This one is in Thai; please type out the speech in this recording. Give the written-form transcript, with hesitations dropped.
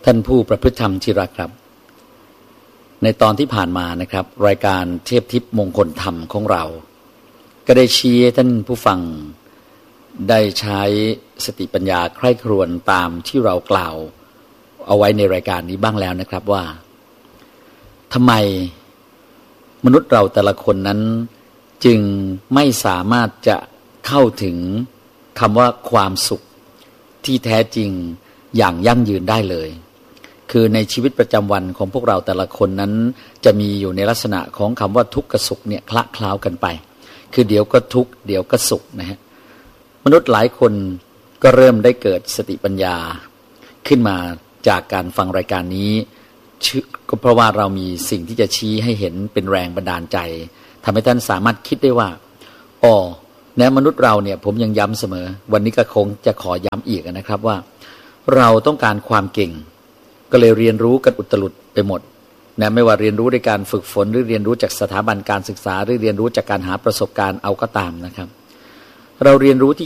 ท่านผู้ประพฤติธรรมที่รักครับในตอนที่ผ่านมานะครับรายการเทพทิพย์มงคลธรรมของเราก็ได้ชี้ให้ท่านผู้ฟังได้ใช้สติปัญญาใคร่ครวญตามที่เรากล่าวเอาไว้ในรายการนี้บ้างแล้วนะครับว่าทำไมมนุษย์เราแต่ละคนนั้นจึงไม่สามารถจะเข้าถึงคำว่าความสุขที่แท้จริงอย่างยั่งยืนได้เลยคือในชีวิตประจำวันของพวกเราแต่ละคนนั้นจะมีอยู่ในลักษณะของคำว่าทุกข์กับสุขเนี่ยคละเคล้ากันไปคือเดี๋ยวก็ทุกข์เดี๋ยวก็สุขนะฮะมนุษย์หลายคนก็เริ่มได้เกิดสติปัญญาขึ้นมาจากการฟังรายการนี้ก็เพราะว่าเรามีสิ่งที่จะชี้ให้เห็นเป็นแรงบันดาลใจทำให้ท่านสามารถคิดได้ว่าในมนุษย์เราเนี่ยผมยังย้ำเสมอวันนี้ก็คงจะขอย้ำอีกนะครับว่าเราต้องการความเก่งก็เลยเรียนรู้กันอุตลุดไปหมดนะไม่ว่าเรียนรู้ในการฝึกฝนหรือเรียนรู้จากสถาบันการศึกษาหรือเรียนรู้จากการหาประสบการณ์เอาก็ตามนะครับเราเรียนรู้ที่